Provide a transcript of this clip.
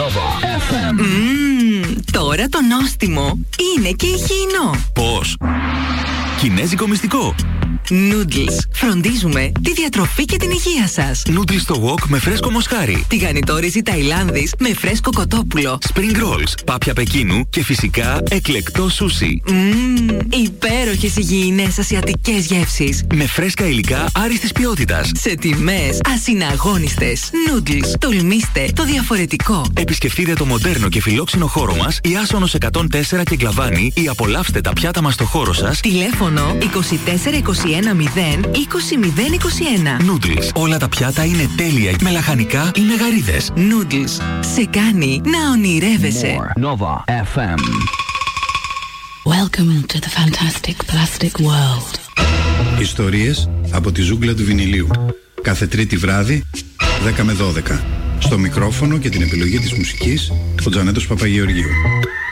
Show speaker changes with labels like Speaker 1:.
Speaker 1: Nova FM.
Speaker 2: Τώρα το νόστιμο είναι και υγιεινό.
Speaker 3: Πώς? Κινέζικο μυστικό.
Speaker 2: Noodles. Φροντίζουμε τη διατροφή και την υγεία σας.
Speaker 3: Noodles στο wok με φρέσκο μοσχάρι.
Speaker 2: Τηγανιτόριζη Ταϊλάνδης με φρέσκο κοτόπουλο.
Speaker 3: Spring rolls, πάπια Πεκίνου και φυσικά εκλεκτό σούσι.
Speaker 2: Υπέροχες υγιεινές ασιατικές γεύσεις.
Speaker 3: Με φρέσκα υλικά άριστης ποιότητας.
Speaker 2: Σε τιμές ασυναγώνιστες. Noodles. Τολμήστε το διαφορετικό.
Speaker 3: Επισκεφτείτε το μοντέρνο και φιλόξενο χώρο μας, η Άσονος 104 και Γκλαβάνη, ή απολαύστε τα πιάτα μας στο χώρο σας.
Speaker 2: Τηλέφωνο 2421 0 20 021.
Speaker 3: Noodles. Όλα τα πιάτα είναι τέλεια με λαχανικά ή με γαρίδες.
Speaker 2: Noodles. Σε κάνει να ονειρεύεσαι.
Speaker 1: Nova FM.
Speaker 4: Welcome to the fantastic plastic world.
Speaker 5: Ιστορίες από τη ζούγκλα του βινιλίου. Κάθε Τρίτη βράδυ, 10 με 12. Στο μικρόφωνο και την επιλογή της μουσικής, ο Τζανέτος Παπαγεωργίου.